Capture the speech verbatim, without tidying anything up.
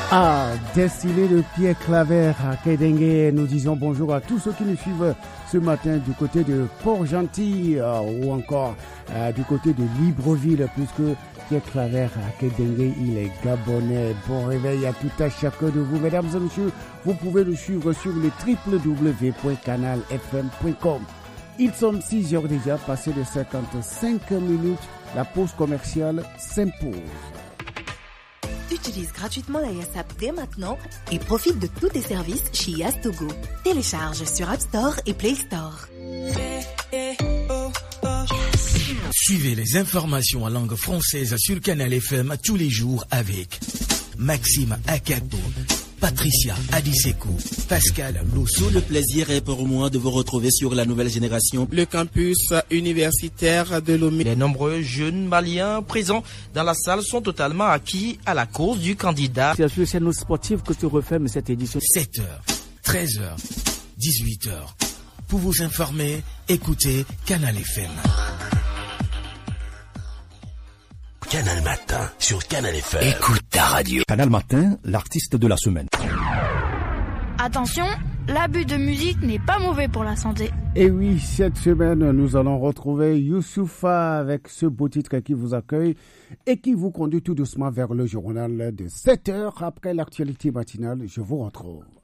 Ah, destiné de Pierre Claver à Kédengue, nous disons bonjour à tous ceux qui nous suivent ce matin du côté de Port-Gentil euh, ou encore euh, du côté de Libreville, puisque Pierre Claver à Kédengue, il est gabonais. Bon réveil à tout à chacun de vous, mesdames et messieurs. Vous pouvez le suivre sur le w w w point canal f m point com. Ils sont six heures déjà, passé de cinquante-cinq minutes. La pause commerciale s'impose. Utilise gratuitement la YASAP dès maintenant et profite de tous tes services chez Yastogo. Télécharge sur App Store et Play Store. Suivez les informations en langue française sur Canal F M tous les jours avec Maxime Akapo, Patricia Adiseko, Pascal Losso. Le plaisir est pour moi de vous retrouver sur la nouvelle génération. Le campus universitaire de Lomé. Les nombreux jeunes maliens présents dans la salle sont totalement acquis à la cause du candidat. C'est sur chaîne sportive que se referme cette édition. sept heures, treize heures, dix-huit heures. Pour vous informer, écoutez Canal F M. Canal Matin sur Canal F M. Écoute ta radio. Canal Matin, l'artiste de la semaine. Attention, l'abus de musique n'est pas mauvais pour la santé. Et oui, cette semaine, nous allons retrouver Youssoufa avec ce beau titre qui vous accueille et qui vous conduit tout doucement vers le journal de sept heures. Après l'actualité matinale, je vous retrouve.